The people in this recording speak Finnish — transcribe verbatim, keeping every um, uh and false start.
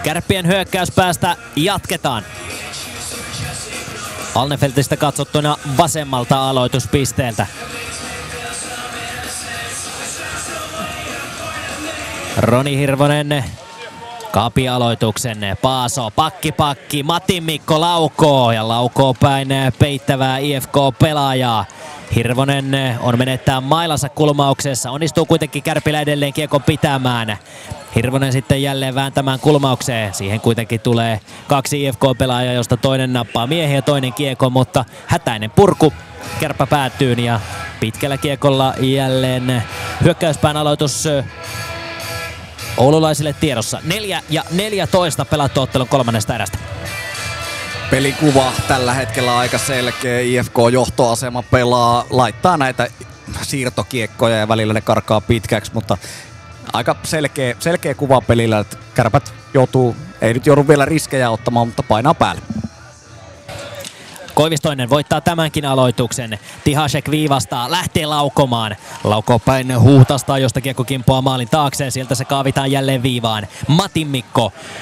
Kärppien hyökkäyspäästä jatketaan. Alnefeltistä katsottuna vasemmalta aloituspisteeltä. Roni Hirvonen kaapi aloituksen. Paaso, pakki pakki, Matin Mikko laukoo ja laukoo päin peittävää I F K-pelaajaa. Hirvonen on menettää mailansa kulmauksessa, onnistuu kuitenkin Kärpillä edelleen kiekon pitämään. Hirvonen sitten jälleen vääntämään kulmaukseen. Siihen kuitenkin tulee kaksi I F K-pelaajaa, josta toinen nappaa miehiä ja toinen kiekon, mutta hätäinen purku Kärppä päätyyn ja pitkällä kiekolla jälleen hyökkäyspään aloitus oululaisille tiedossa. neljä ja neljätoista pelattu ottelun kolmannesta erästä. Pelikuva tällä hetkellä aika selkeä. I F K-johtoasema pelaa, laittaa näitä siirtokiekkoja ja välillä ne karkaa pitkäksi, mutta aika selkeä, selkeä kuva pelillä, että Kärpät joutuu, ei nyt joudu vielä riskejä ottamaan, mutta painaa päälle. Koivistoinen voittaa tämänkin aloituksen. Tihasek viivastaa, lähtee laukomaan. Laukoo päin huutastaa, josta kiekko kimpoaa maalin taakse. Sieltä se kaavitaan jälleen viivaan. Matin Mikko